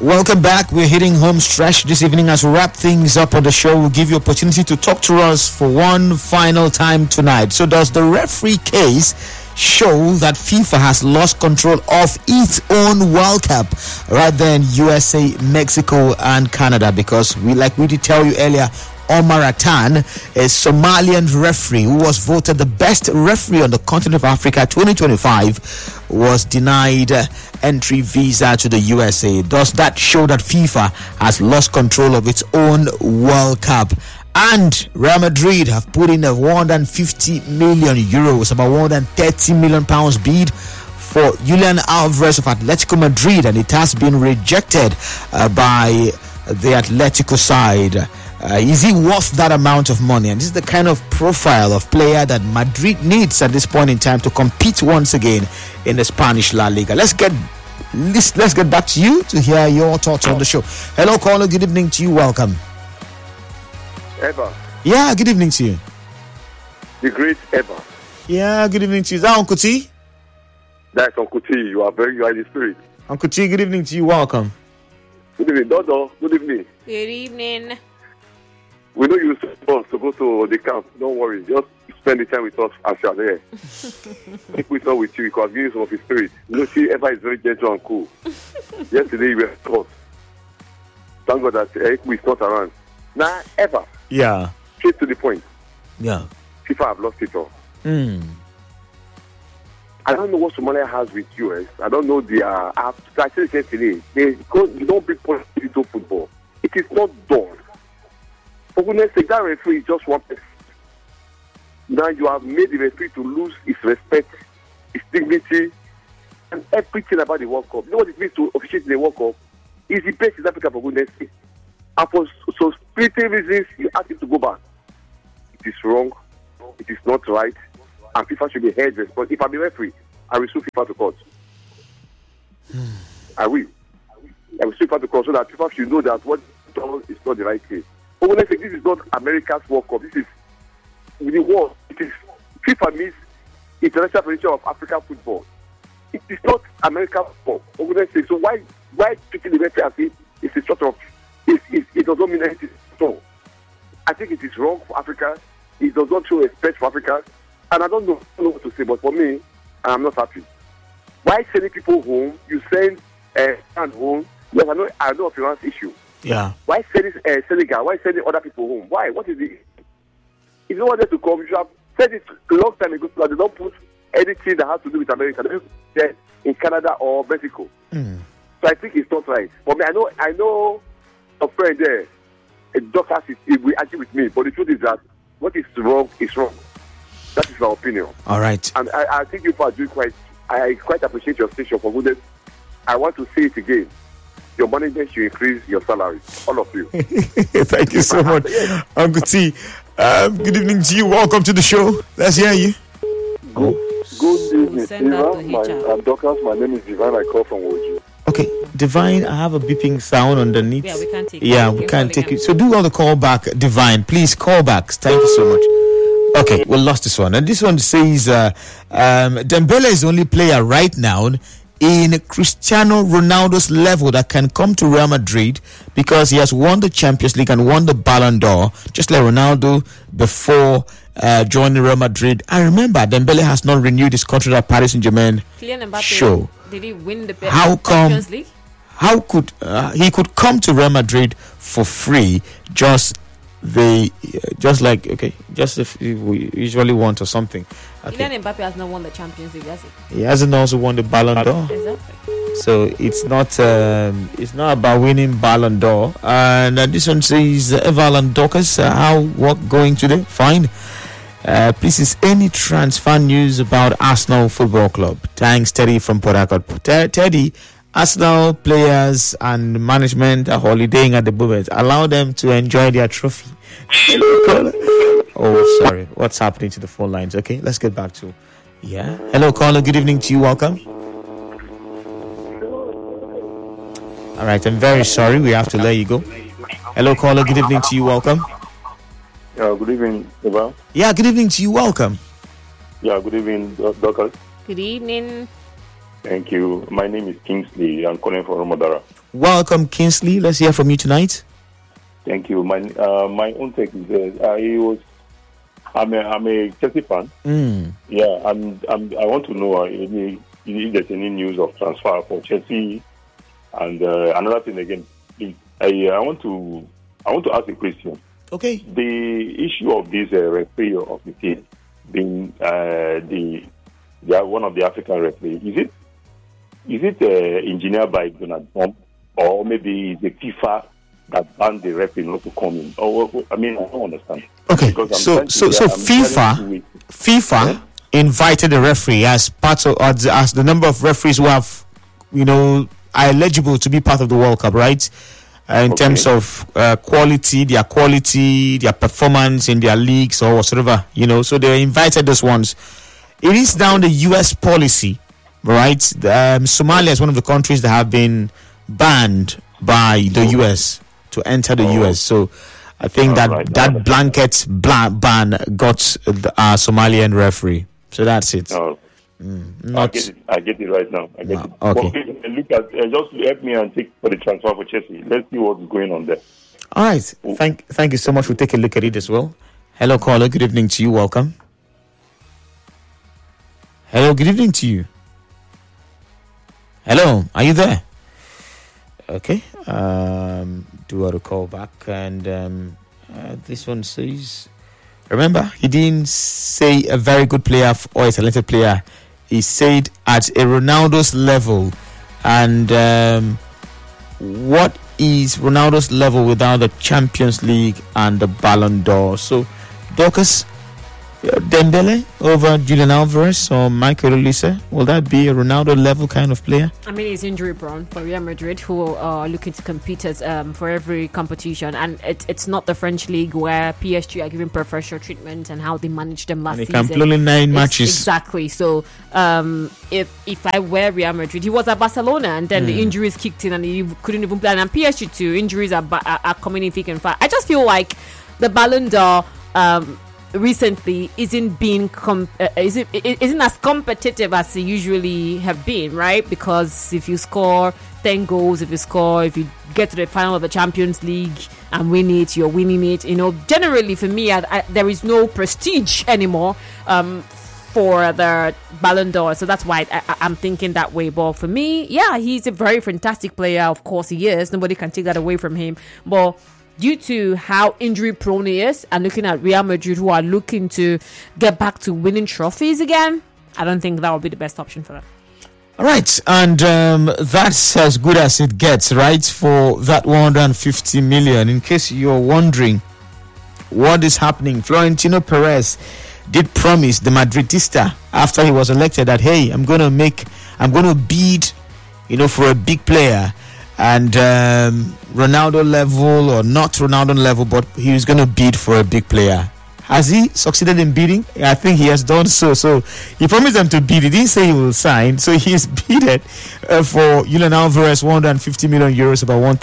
Welcome back. We're hitting home stretch this evening. As we wrap things up on the show, we'll give you opportunity to talk to us for one final time tonight. So does the referee case show that FIFA has lost control of its own World Cup rather than USA, Mexico and Canada? Because we did tell you earlier, Omar Atan, a Somalian referee who was voted the best referee on the continent of Africa 2025, was denied entry visa to the USA. Does that show that FIFA has lost control of its own World Cup? And Real Madrid have put in a 150 million euros, about 130 million pounds bid for Julian Alvarez of Atletico Madrid, and it has been rejected by the Atletico side. Is he worth that amount of money? And this is the kind of profile of player that Madrid needs at this point in time to compete once again in the Spanish La Liga. Let's get back to you to hear your thoughts on the show. Hello, caller. Good evening to you. Welcome. Eva. Yeah, good evening to you. The great Eva. Yeah, good evening to you. Is that Uncle T? That's Uncle T. You are in the spirit. Uncle T, good evening to you. Welcome. Good evening, Dodo. Good evening. Good evening. We know you're supposed to go to the camp. Don't worry. Just spend the time with us as you are there. If we talk with you, because give you some of his spirit. You know, see, Eva is very gentle and cool. Yesterday, we were close. Thank God that Ekwe is not around. Now, Eva. Yeah. Straight to the point. Yeah. FIFA have lost it all. I don't know what Somalia has with US. I don't know their app. I said it yesterday. They don't bring positivity to football. It is not done. For goodness sake, that referee is just one person. Now you have made the referee to lose his respect, his dignity, and everything about the World Cup. You know what it means to officiate in the World Cup? He's the best in Africa, for goodness sake. And for so spiritual reasons, you ask him to go back. It is wrong. It is not right. And FIFA should be held responsible. If I'm a referee, I will sue FIFA to court. I will sue FIFA to court so that FIFA should know that what done is not the right case. But when I say this is not America's World Cup, this is the world. It is FIFA means International Federation of African Football. It is not American football. But when I say so, why treating the referee as if it's a sort of it does not mean anything at all. I think it is wrong for Africa. It does not show respect for Africa. And I don't know what to say, but for me, I'm not happy. Why sending people home? You send and home. Yes, I know of Iran's issue. Yeah. Why sending Senegal? Why sending other people home? Why? What is it? If you wanted to come, you should have said it a long time ago so that they don't put anything that has to do with America. They don't put in Canada or Mexico. So I think it's not right. For me, I know a friend there, a doctor, will argue with me, but the truth is that what is wrong is wrong. That is my opinion. All right. And I think you are doing I quite appreciate your station for goodness. I want to say it again. Your management should increase your salary. All of you. Thank you so much, Uncle T. Good evening to you. Welcome to the show. Let's hear you. Good evening, Stephen. Doctors, my name is Divine. I call from Woji. Okay, Divine, I have a beeping sound underneath. Yeah, we can't take it. Yeah, we can't take it. So do all the call back, Divine. Please call back. Thank you so much. Okay, we lost this one. And this one says Dembele is the only player right now in Cristiano Ronaldo's level that can come to Real Madrid because he has won the Champions League and won the Ballon d'Or, just like Ronaldo before joining Real Madrid. And remember, Dembele has not renewed his contract at Paris Saint-Germain. Kylian Mbappe, sure. Did he win the Champions League? How could he could come to Real Madrid for free? Just if we usually want or something. Kylian Mbappe has not won the Champions League, has he? He hasn't also won the Ballon d'Or. Exactly. So it's not about winning Ballon d'Or. And this one says Evalan Dorcas, what going today? Fine. Please, is any transfer news about Arsenal Football Club? Thanks, Teddy from Port Harcourt. Teddy, Arsenal players and management are holidaying at the moment. Allow them to enjoy their trophy. Oh, sorry. What's happening to the phone lines? Okay, let's get back to. Yeah. Hello, caller. Good evening to you. Welcome. All right. I'm very sorry. We have to let you go. Hello, caller. Good evening to you. Welcome. Yeah, good evening, Eva. Yeah, good evening to you. Welcome. Yeah, good evening, Doctor. Good evening. Thank you. My name is Kingsley. I'm calling from Ramadara. Welcome, Kingsley. Let's hear from you tonight. Thank you. My own take is I'm a Chelsea fan. Yeah, I want to know if there's any news of transfer for Chelsea. And another thing again, I want to ask a question. Okay. The issue of this referee of the team being one of the African referees, is it engineered by Donald Trump, or maybe the FIFA that banned the referee not to come in? I don't understand. Okay, so FIFA invited the referee as part of as the number of referees who have, are eligible to be part of the World Cup, right? In terms of quality, their performance in their leagues or whatever, so they invited those ones. It is now the U.S. policy, right? Somalia is one of the countries that have been banned by the U.S. to enter the U.S. So I think that blanket ban got the Somalian referee. So that's it. I get it right now. I get it. Okay. Look at just help me and take for the transfer for Chelsea. Let's see what's going on there. All right. Thank you so much. We'll take a look at it as well. Hello, caller. Good evening to you. Welcome. Hello. Good evening to you. Hello. Are you there? Okay. Do want to call back, and this one says, remember, he didn't say a very good player or a talented player. He said at a Ronaldo's level. And what is Ronaldo's level without the Champions League and the Ballon d'Or? So, Dorcas, Dembele over Julian Alvarez or Michael Olise, will that be a Ronaldo level kind of player? I mean, he's injury prone for Real Madrid, who are looking to compete for every competition, and it's not the French league where PSG are giving preferential treatment and how they managed them last season. They can play only 9 matches. Exactly. So if I were Real Madrid, he was at Barcelona, and then the injuries kicked in, and he couldn't even play. And PSG too, injuries are coming in thick and fast. I just feel like the Ballon d'Or recently isn't as competitive as they usually have been, right? Because if you score 10 goals, if you get to the final of the Champions League and win it, you're winning it. Generally for me, there is no prestige anymore for the Ballon d'Or, so that's why I'm thinking that way. But for me, yeah, he's a very fantastic player. Of course he is, nobody can take that away from him, but due to how injury prone he is, and looking at Real Madrid, who are looking to get back to winning trophies again, I don't think that would be the best option for them. All right, and that's as good as it gets, right, for that 150 million. In case you're wondering what is happening, Florentino Perez did promise the Madridista after he was elected that, hey, I'm going to bid, for a big player. And Ronaldo level or not Ronaldo level, but he was going to bid for a big player. Has he succeeded in bidding? I think he has done so. So he promised them to bid. He didn't say he will sign. So he's bidded for Julian Alvarez, 150 million euros, about